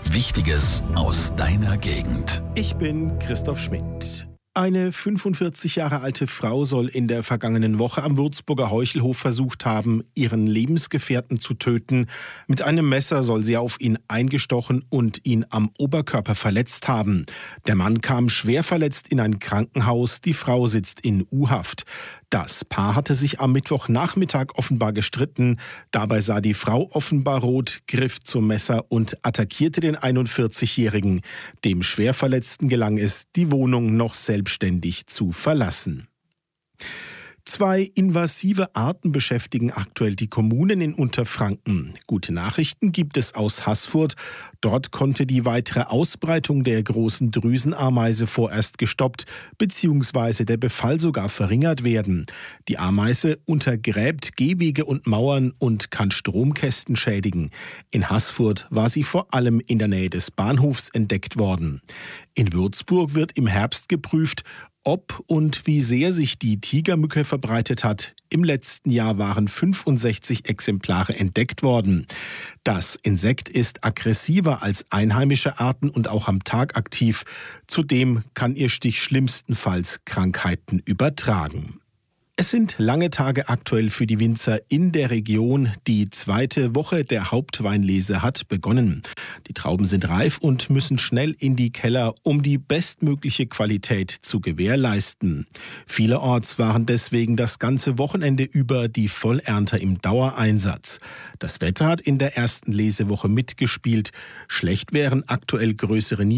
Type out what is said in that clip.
Wichtiges aus deiner Gegend. Ich bin Christoph Schmidt. Eine 45 Jahre alte Frau soll in der vergangenen Woche am Würzburger Heuchelhof versucht haben, ihren Lebensgefährten zu töten. Mit einem Messer soll sie auf ihn eingestochen und ihn am Oberkörper verletzt haben. Der Mann kam schwer verletzt in ein Krankenhaus, die Frau sitzt in U-Haft. Das Paar hatte sich am Mittwochnachmittag offenbar gestritten. Dabei sah die Frau offenbar rot, griff zum Messer und attackierte den 41-Jährigen. Dem Schwerverletzten gelang es, die Wohnung noch selbstständig zu verlassen. 2 invasive Arten beschäftigen aktuell die Kommunen in Unterfranken. Gute Nachrichten gibt es aus Haßfurt. Dort konnte die weitere Ausbreitung der großen Drüsenameise vorerst gestoppt bzw. der Befall sogar verringert werden. Die Ameise untergräbt Gehwege und Mauern und kann Stromkästen schädigen. In Haßfurt war sie vor allem in der Nähe des Bahnhofs entdeckt worden. In Würzburg wird im Herbst geprüft, ob und wie sehr sich die Tigermücke verbreitet hat. Im letzten Jahr waren 65 Exemplare entdeckt worden. Das Insekt ist aggressiver als einheimische Arten und auch am Tag aktiv. Zudem kann ihr Stich schlimmstenfalls Krankheiten übertragen. Es sind lange Tage aktuell für die Winzer in der Region. Die 2. Woche der Hauptweinlese hat begonnen. Die Trauben sind reif und müssen schnell in die Keller, um die bestmögliche Qualität zu gewährleisten. Vielerorts waren deswegen das ganze Wochenende über die Vollernter im Dauereinsatz. Das Wetter hat in der ersten Lesewoche mitgespielt. Schlecht wären aktuell größere